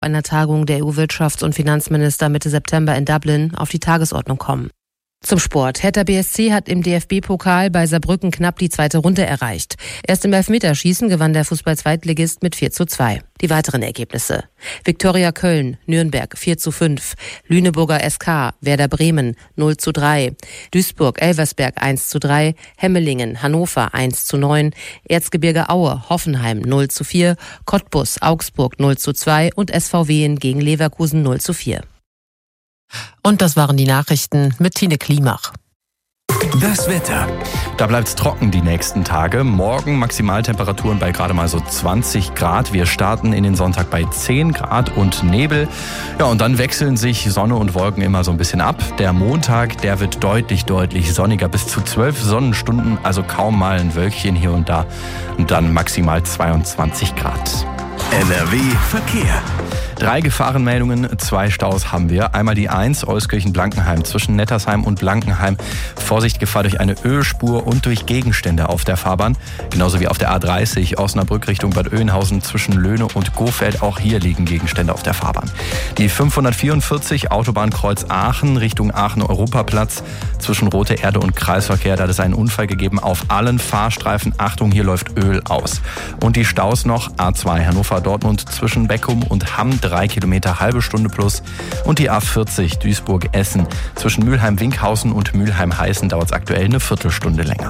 einer Tagung der EU-Wirtschafts- und Finanzminister Mitte September in Dublin auf die Tagesordnung kommen. Zum Sport. Hertha BSC hat im DFB-Pokal bei Saarbrücken knapp die zweite Runde erreicht. Erst im Elfmeterschießen gewann der Fußball-Zweitligist mit 4:2. Die weiteren Ergebnisse: Viktoria Köln, Nürnberg 4:5, Lüneburger SK, Werder Bremen 0:3, Duisburg-Elversberg 1:3, Hemmelingen, Hannover 1:9, Erzgebirge Aue, Hoffenheim 0:4, Cottbus, Augsburg 0:2 und SVW gegen Leverkusen 0:4. Und das waren die Nachrichten mit Tine Klimach. Das Wetter. Da bleibt's trocken die nächsten Tage. Morgen Maximaltemperaturen bei gerade mal so 20 Grad. Wir starten in den Sonntag bei 10 Grad und Nebel. Ja, und dann wechseln sich Sonne und Wolken immer so ein bisschen ab. Der Montag, der wird deutlich sonniger. Bis zu 12 Sonnenstunden, also kaum mal ein Wölkchen hier und da. Und dann maximal 22 Grad. NRW Verkehr. 3 Gefahrenmeldungen, 2 Staus haben wir. Einmal die 1, Euskirchen-Blankenheim zwischen Nettersheim und Blankenheim. Vorsicht, Gefahr durch eine Ölspur und durch Gegenstände auf der Fahrbahn. Genauso wie auf der A30 Osnabrück Richtung Bad Oeynhausen zwischen Löhne und Gofeld. Auch hier liegen Gegenstände auf der Fahrbahn. Die 544 Autobahnkreuz Aachen Richtung Aachen-Europaplatz zwischen Rote Erde und Kreisverkehr. Da hat es einen Unfall gegeben auf allen Fahrstreifen. Achtung, hier läuft Öl aus. Und die Staus noch: A2 Hannover-Dortmund zwischen Beckum und Hamm 3 Kilometer, halbe Stunde plus. Und die A40 Duisburg-Essen zwischen Mülheim-Winkhausen und Mülheim-Heißen dauert es aktuell eine Viertelstunde länger.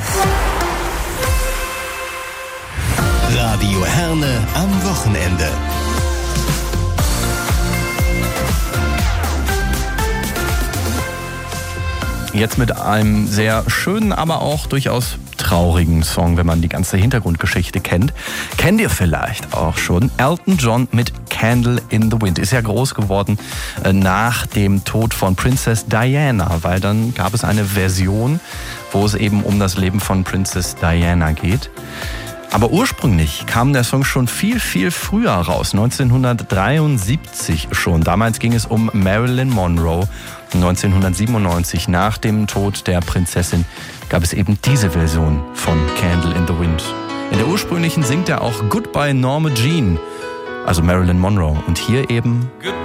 Radio Herne am Wochenende. Jetzt mit einem sehr schönen, aber auch durchaus traurigen Song, wenn man die ganze Hintergrundgeschichte kennt. Kennt ihr vielleicht auch schon? Elton John mit Candle in the Wind. Ist ja groß geworden nach dem Tod von Princess Diana, weil dann gab es eine Version, wo es eben um das Leben von Princess Diana geht. Aber ursprünglich kam der Song schon viel früher raus, 1973 schon. Damals ging es um Marilyn Monroe. 1997, nach dem Tod der Prinzessin, gab es eben diese Version von Candle in the Wind. In der ursprünglichen singt er auch Goodbye Norma Jean, also Marilyn Monroe. Und hier eben